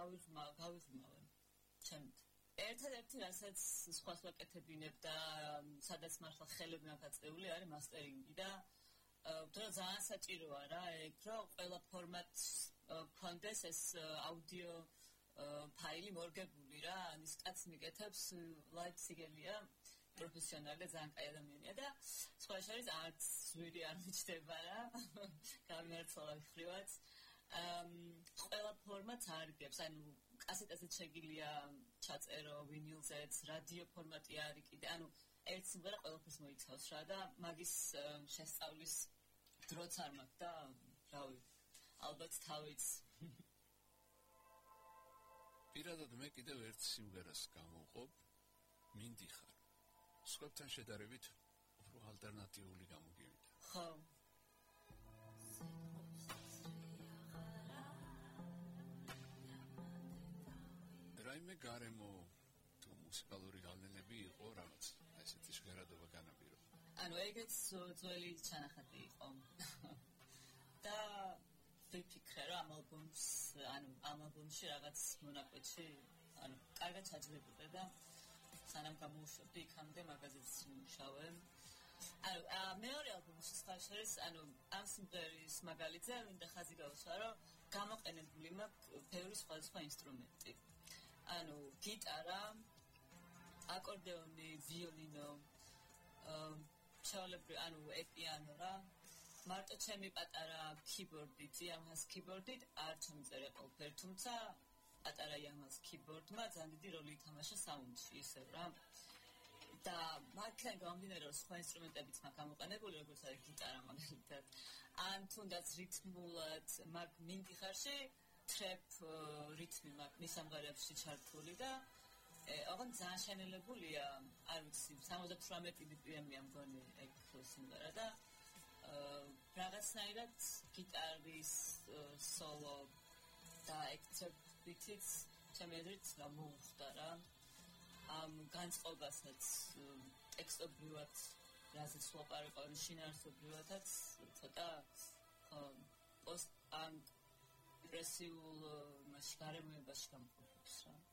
გავიზმავენ ჩემით. ერთადერთი რასაც სხვა კეთებინებ და სადაც მართლა ხელები მოგაწეული არის მასტერინგი და თორე ძალიან საჭიროა რა ეგ რომ ყველა ფორმატს კონდეს ეს აუდიო ფაილი მორგებული რა ის კაც მიკეთებს ლაიფციგელია პროფესიონალი ძალიან კაი ადამიანია და სხვა შორის არც ზვირი არ მიჩდება რა გამერცოლა ხრივაც ყველა ფორმატს არგებს ანუ კასეტაზეც შეგიძლია ჩაწერო ვინილზეც რადიო ფორმატი არის კიდე ანუ ერთ სიმღერა ყველაფერს მოიცავს რა და მაგის შესწავლის დროც არ მაქვს და რავი ალბათ თავიც პირადად მე კიდევ ერთ სიმღერას გამოვყობ მინდიხარ სხვებთან შედარებით უფრო ალტერნატიული გამოგივიდა ხო რაიმე გარემო თუ მუსიკალური გავლენები იყო რაღაც ესეთი ჟღერადობა განაპირობა ანუ ეგეც ძველი ჩანახატი იყო და ვიფიქრე რომ ამ ალბომში რაღაც მონაკვეთში ანუ კარგად ჩაჯდებოდა და სანამ გამოვშვებდი იქამდე მაგაზეც მუშავე ანუ მეორე ალბომის ხაშერის ანუ ამ სიმღერის მაგალითზე მინდა ხაზი გავუსვა რომ გამოყენებული მაქვს ბევრი სხვადასხვა ინსტრუმენტი ანუ გიტარა აკორდეონი ვიოლინო ჩაოლებრი ანუ პიანო რა მარტო ჩემი პატარა keyboard-ით Yamaha keyboard-ით არ ჩამწერე ყველაფერი თუმცა პატარა Yamaha keyboard-მა ძალიან დიდი როლი ითამაშა საუნდში ისე რა და მაგან გამომდინარე რომ სხვა ინსტრუმენტებიც მაქვს გამოყენებული როგორც არის გიტარა მაგალითად ან თუნდაც რითმულად მაგ მინდიხარში trap რითმი მაქვს მის სამღერებში ჩართული და ოღონდ ძალიან შენელებულია არ ვიცი 78 BPM-ია მგონი ეგ სიმღერა და რაღაცნაირად გიტარის სოლო და ექცეპტიც ჩემი აზრით გამოუხდა რა ამ განწყობასაც ტექსტობრივად რაზეც ვაპარაკობ შინაარსობრივადაც ცოტა პოსტ-პანკ პრესიულ გარემოებაში გამყოფს რა